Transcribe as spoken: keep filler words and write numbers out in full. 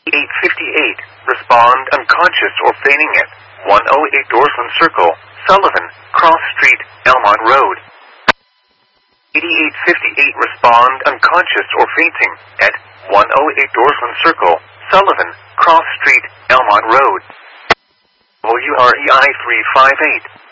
eight fifty-eight, respond unconscious or fainting at one oh eight Dorsland Circle, Sullivan, Cross Street, Elmont Road. eighty-eight fifty-eight, respond unconscious or fainting at one oh eight Dorsland Circle, Sullivan, Cross Street, Elmont Road. W R E I three five eight.